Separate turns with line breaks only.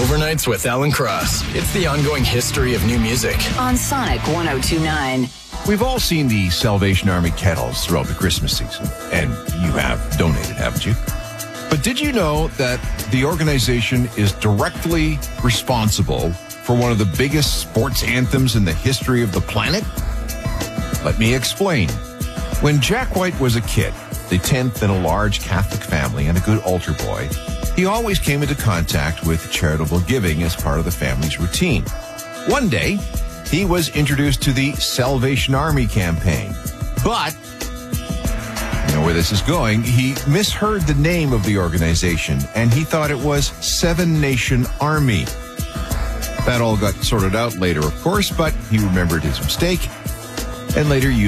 Overnights with Alan Cross. It's the ongoing history of new music.
On Sonic 102.9.
We've all seen the Salvation Army kettles throughout the Christmas season, and you have donated, haven't you? But did you know that the organization is directly responsible for one of the biggest sports anthems in the history of the planet? Let me explain. When Jack White was a kid, the 10th in a large Catholic family and a good altar boy, he always came into contact with charitable giving as part of the family's routine. One day, he was introduced to the Salvation Army campaign. But, you know where this is going, he misheard the name of the organization, and he thought it was Seven Nation Army. That all got sorted out later, of course, but he remembered his mistake, and later used